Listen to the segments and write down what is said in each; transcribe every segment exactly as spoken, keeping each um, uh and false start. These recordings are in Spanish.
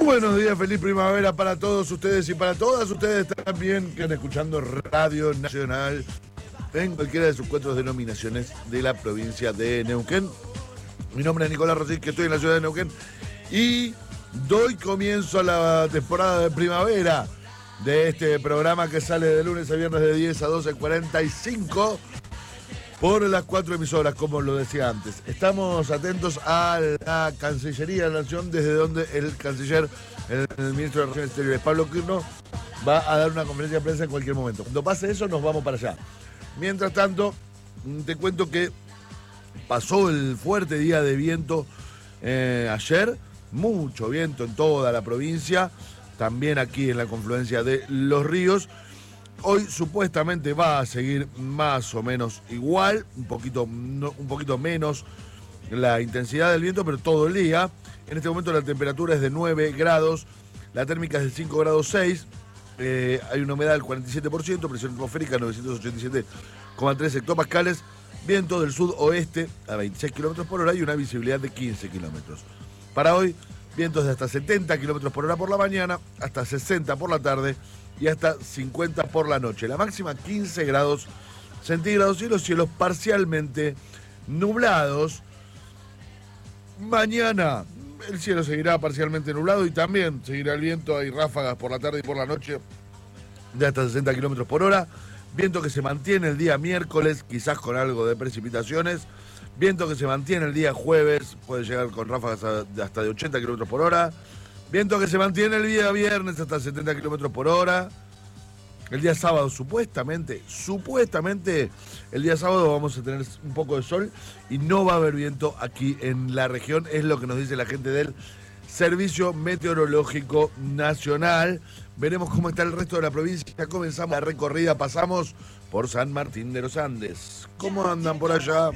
Buenos días, feliz primavera para todos ustedes y para todas ustedes también que están escuchando Radio Nacional en cualquiera de sus cuatro denominaciones de la provincia de Neuquén. Mi nombre es Nicolás Rosich, que estoy en la ciudad de Neuquén y doy comienzo a la temporada de primavera de este programa que sale de lunes a viernes de diez a doce cuarenta y cinco por las cuatro emisoras, como lo decía antes. Estamos atentos a la Cancillería de la Nación, desde donde el canciller, el, el ministro de Relaciones Exteriores, Pablo Quirno, va a dar una conferencia de prensa en cualquier momento. Cuando pase eso, nos vamos para allá. Mientras tanto, te cuento que pasó el fuerte día de viento eh, ayer, mucho viento en toda la provincia, también aquí en la confluencia de los ríos. Hoy supuestamente va a seguir más o menos igual, un poquito, no, un poquito menos la intensidad del viento, pero todo el día. En este momento la temperatura es de nueve grados, la térmica es de cinco grados seis, eh, hay una humedad del cuarenta y siete por ciento, presión atmosférica novecientos ochenta y siete coma tres hectopascales, viento del sudoeste a veintiséis kilómetros por hora y una visibilidad de quince kilómetros. Para hoy, vientos de hasta setenta kilómetros por hora por la mañana, hasta sesenta por la tarde y hasta cincuenta por la noche. La máxima quince grados centígrados y los cielos parcialmente nublados. Mañana el cielo seguirá parcialmente nublado y también seguirá el viento. Hay ráfagas por la tarde y por la noche de hasta sesenta kilómetros por hora. Viento que se mantiene el día miércoles, quizás con algo de precipitaciones. Viento que se mantiene el día jueves, puede llegar con ráfagas de hasta de ochenta kilómetros por hora. Viento que se mantiene el día viernes hasta setenta kilómetros por hora. El día sábado, supuestamente, supuestamente, el día sábado vamos a tener un poco de sol y no va a haber viento aquí en la región. Es lo que nos dice la gente del Servicio Meteorológico Nacional. Veremos cómo está el resto de la provincia. Ya comenzamos la recorrida, pasamos por San Martín de los Andes. ¿Cómo andan por allá?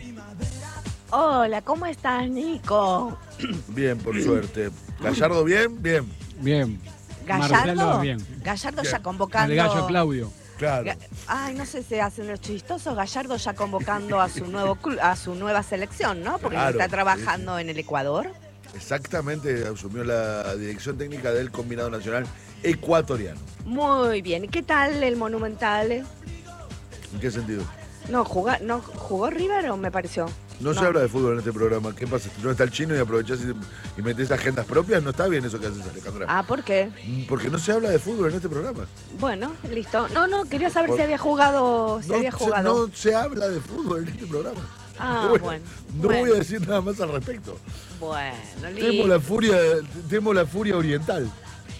Hola, ¿cómo estás, Nico? Bien, por suerte. ¿Gallardo bien? Bien. Bien. ¿Gallardo? Marcelo, bien. Gallardo Bien. ya convocando... El gallo Claudio. Claro. Ga- Ay, no sé si hacen los chistosos. Gallardo ya convocando a su nuevo clu- a su nueva selección, ¿no? Porque Claro, está trabajando en el Ecuador. Exactamente, asumió la dirección técnica del Combinado Nacional Ecuatoriano. Muy bien. ¿Y qué tal el Monumental? ¿En qué sentido? No, juga- no ¿jugó River o me pareció? No, se habla de fútbol en este programa. ¿Qué pasa? ¿No está el chino y aprovechás y, y metés agendas propias? No está bien eso que haces, Alejandra. Ah, ¿por qué? Porque no se habla de fútbol en este programa. Bueno, listo. No, no, quería saber Por- si había jugado, si no, había se, jugado. no se habla de fútbol en este programa. Ah, No voy- bueno. No bueno, voy a decir nada más al respecto. Bueno, Tenemos listo. la furia, tenemos la furia oriental.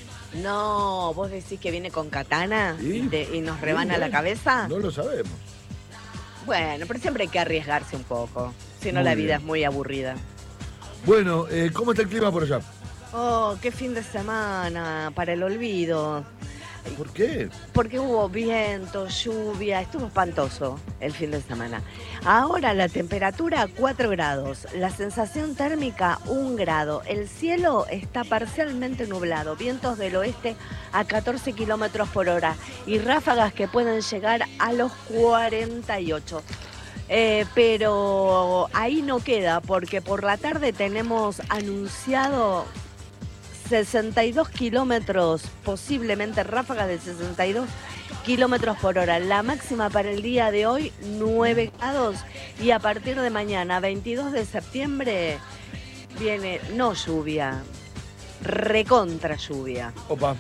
No, vos decís que viene con katana Sí. y, te- y nos Sí, rebana la bueno, cabeza. No lo sabemos. Bueno, pero siempre hay que arriesgarse un poco. Si no, Muy la bien. vida es muy aburrida. Bueno, eh, ¿cómo está el clima por allá? Oh, qué fin de semana para el olvido. ¿Por qué? Porque hubo viento, lluvia, estuvo espantoso el fin de semana. Ahora la temperatura cuatro grados, la sensación térmica un grado, el cielo está parcialmente nublado, vientos del oeste a catorce kilómetros por hora y ráfagas que pueden llegar a los cuarenta y ocho. Eh, pero ahí no queda, porque por la tarde tenemos anunciado sesenta y dos kilómetros, posiblemente ráfagas de sesenta y dos kilómetros por hora. La máxima para el día de hoy, nueve grados. Y a partir de mañana, veintidós de septiembre, viene no lluvia, recontra lluvia. Opa.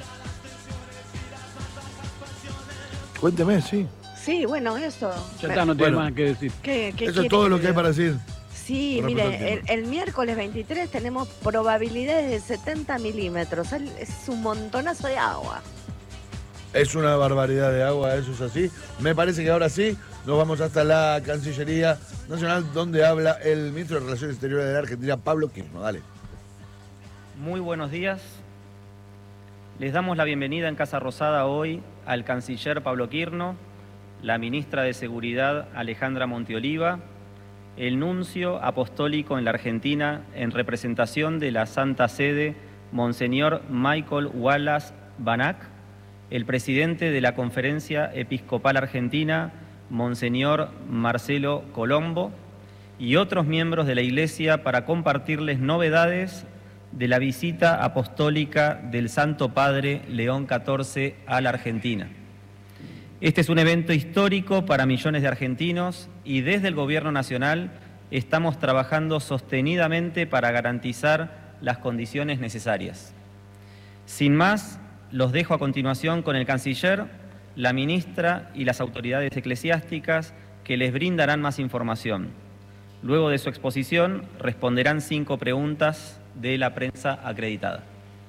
Cuénteme, sí. Sí, bueno, eso. Ya está, no tiene Bueno. más que decir. ¿Qué, qué Eso quiere es todo lo que hay diga? para decir. Sí, Con mire, respecto al el, tema. el miércoles veintitrés tenemos probabilidades de setenta milímetros. El- Es un montonazo de agua. Es una barbaridad de agua, eso es así. Me parece que ahora sí nos vamos hasta la Cancillería Nacional, donde habla el ministro de Relaciones Exteriores de la Argentina, Pablo Quirno. Dale. Muy buenos días. Les damos la bienvenida en Casa Rosada hoy al canciller Pablo Quirno, la ministra de Seguridad Alejandra Monteoliva, el nuncio apostólico en la Argentina en representación de la Santa Sede, Monseñor Michael Wallace Banac, el presidente de la Conferencia Episcopal Argentina, Monseñor Marcelo Colombo, y otros miembros de la Iglesia para compartirles novedades de la visita apostólica del Santo Padre León catorce a la Argentina. Este es un evento histórico para millones de argentinos y desde el Gobierno Nacional estamos trabajando sostenidamente para garantizar las condiciones necesarias. Sin más, los dejo a continuación con el Canciller, la Ministra y las autoridades eclesiásticas que les brindarán más información. Luego de su exposición, responderán cinco preguntas de la prensa acreditada.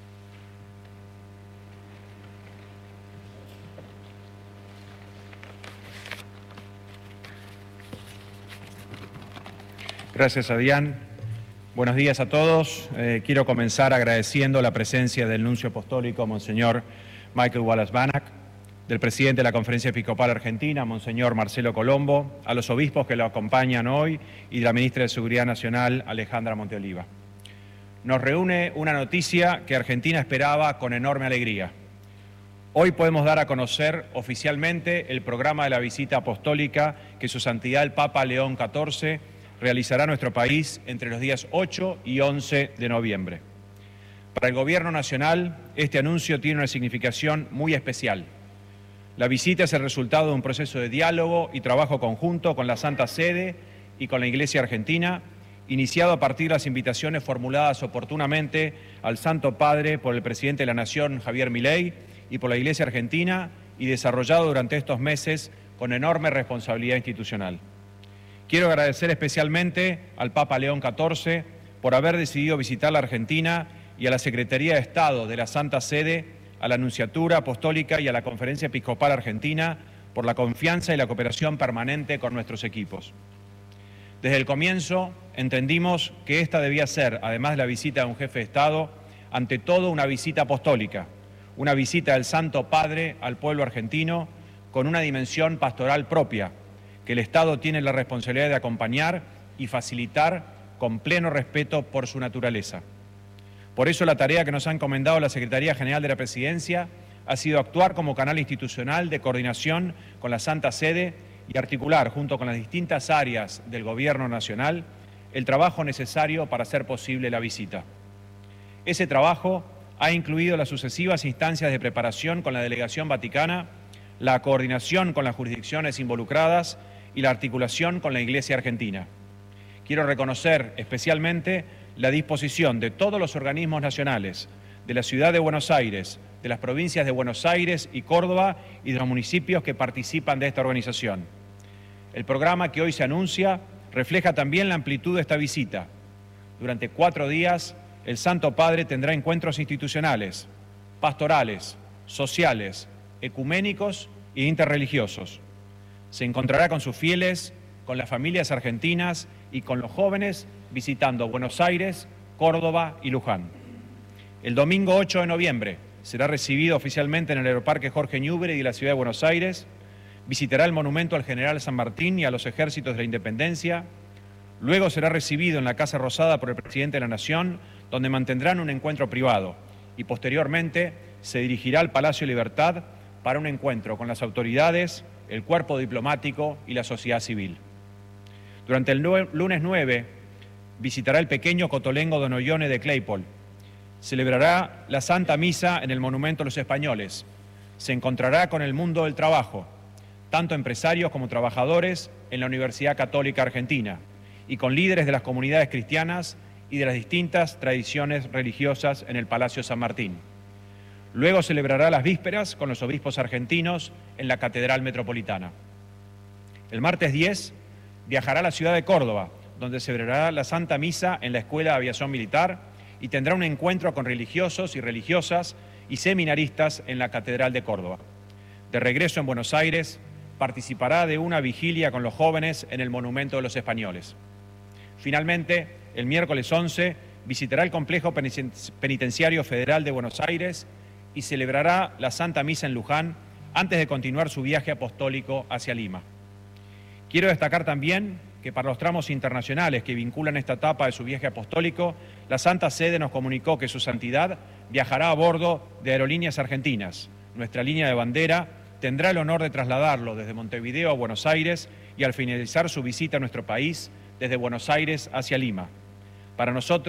Gracias, Adrián. Buenos días a todos. Eh, quiero comenzar agradeciendo la presencia del nuncio apostólico, Monseñor Michael Wallace-Banach, del presidente de la Conferencia Episcopal Argentina, Monseñor Marcelo Colombo, a los obispos que lo acompañan hoy y de la ministra de Seguridad Nacional, Alejandra Monteoliva. Nos reúne una noticia que Argentina esperaba con enorme alegría. Hoy podemos dar a conocer oficialmente el programa de la visita apostólica que Su Santidad el Papa León catorce realizará nuestro país entre los días ocho y once de noviembre. Para el Gobierno Nacional, este anuncio tiene una significación muy especial. La visita es el resultado de un proceso de diálogo y trabajo conjunto con la Santa Sede y con la Iglesia Argentina, iniciado a partir de las invitaciones formuladas oportunamente al Santo Padre por el presidente de la Nación, Javier Milei, y por la Iglesia Argentina, y desarrollado durante estos meses con enorme responsabilidad institucional. Quiero agradecer especialmente al Papa León catorce por haber decidido visitar la Argentina y a la Secretaría de Estado de la Santa Sede, a la Nunciatura Apostólica y a la Conferencia Episcopal Argentina por la confianza y la cooperación permanente con nuestros equipos. Desde el comienzo entendimos que esta debía ser, además de la visita de un jefe de Estado, ante todo una visita apostólica, una visita del Santo Padre al pueblo argentino con una dimensión pastoral propia, que el Estado tiene la responsabilidad de acompañar y facilitar con pleno respeto por su naturaleza. Por eso la tarea que nos ha encomendado la Secretaría General de la Presidencia ha sido actuar como canal institucional de coordinación con la Santa Sede y articular, junto con las distintas áreas del Gobierno Nacional, el trabajo necesario para hacer posible la visita. Ese trabajo ha incluido las sucesivas instancias de preparación con la Delegación Vaticana, la coordinación con las jurisdicciones involucradas y la articulación con la Iglesia Argentina. Quiero reconocer especialmente la disposición de todos los organismos nacionales, de la Ciudad de Buenos Aires, de las provincias de Buenos Aires y Córdoba y de los municipios que participan de esta organización. El programa que hoy se anuncia refleja también la amplitud de esta visita. Durante cuatro días, el Santo Padre tendrá encuentros institucionales, pastorales, sociales, ecuménicos e interreligiosos. Se encontrará con sus fieles, con las familias argentinas y con los jóvenes visitando Buenos Aires, Córdoba y Luján. El domingo ocho de noviembre será recibido oficialmente en el Aeroparque Jorge Newbery de la Ciudad de Buenos Aires, visitará el monumento al General San Martín y a los ejércitos de la Independencia, luego será recibido en la Casa Rosada por el presidente de la Nación, donde mantendrán un encuentro privado, y posteriormente se dirigirá al Palacio Libertad para un encuentro con las autoridades, el cuerpo diplomático y la sociedad civil. Durante el lunes nueve visitará el pequeño Cotolengo Don Ollone de Claypole. Celebrará la Santa Misa en el Monumento a los Españoles. Se encontrará con el mundo del trabajo, tanto empresarios como trabajadores en la Universidad Católica Argentina, y con líderes de las comunidades cristianas y de las distintas tradiciones religiosas en el Palacio San Martín. Luego celebrará las vísperas con los obispos argentinos en la Catedral Metropolitana. El martes diez viajará a la ciudad de Córdoba, donde celebrará la Santa Misa en la Escuela de Aviación Militar y tendrá un encuentro con religiosos y religiosas y seminaristas en la Catedral de Córdoba. De regreso en Buenos Aires, participará de una vigilia con los jóvenes en el Monumento de los Españoles. Finalmente, el miércoles once visitará el Complejo Penitenciario Federal de Buenos Aires y celebrará la Santa Misa en Luján antes de continuar su viaje apostólico hacia Lima. Quiero destacar también que para los tramos internacionales que vinculan esta etapa de su viaje apostólico, la Santa Sede nos comunicó que su santidad viajará a bordo de Aerolíneas Argentinas. Nuestra línea de bandera tendrá el honor de trasladarlo desde Montevideo a Buenos Aires y al finalizar su visita a nuestro país, desde Buenos Aires hacia Lima. Para nosotros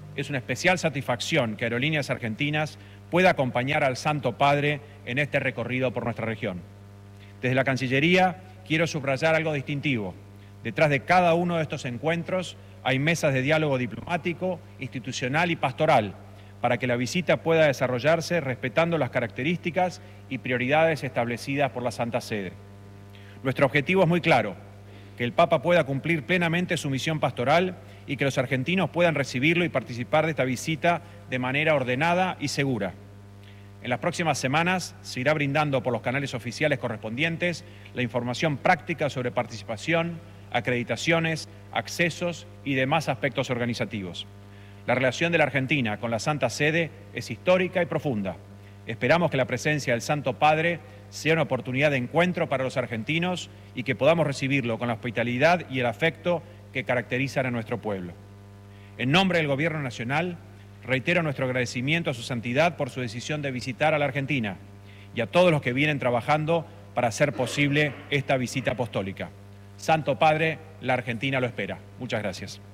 es una especial satisfacción que Aerolíneas Argentinas pueda acompañar al Santo Padre en este recorrido por nuestra región. Desde la Cancillería quiero subrayar algo distintivo. Detrás de cada uno de estos encuentros hay mesas de diálogo diplomático, institucional y pastoral para que la visita pueda desarrollarse respetando las características y prioridades establecidas por la Santa Sede. Nuestro objetivo es muy claro: que el Papa pueda cumplir plenamente su misión pastoral y que los argentinos puedan recibirlo y participar de esta visita de manera ordenada y segura. En las próximas semanas se irá brindando por los canales oficiales correspondientes la información práctica sobre participación, acreditaciones, accesos y demás aspectos organizativos. La relación de la Argentina con la Santa Sede es histórica y profunda. Esperamos que la presencia del Santo Padre sea una oportunidad de encuentro para los argentinos y que podamos recibirlo con la hospitalidad y el afecto que caracterizan a nuestro pueblo. En nombre del Gobierno Nacional, reitero nuestro agradecimiento a su santidad por su decisión de visitar a la Argentina y a todos los que vienen trabajando para hacer posible esta visita apostólica. Santo Padre, la Argentina lo espera. Muchas gracias.